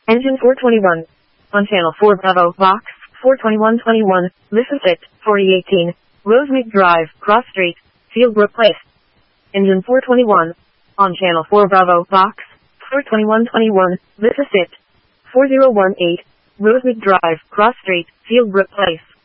Engine 421. On Channel 4 Bravo, Box 42121, Listen Fit, 4018, Rosemead Drive, Cross Street, Fieldbrook Place. Engine 421. On Channel 4 Bravo, Box 42121, Listen Fit, 4018, Rosemead Drive, Cross Street, Fieldbrook Place.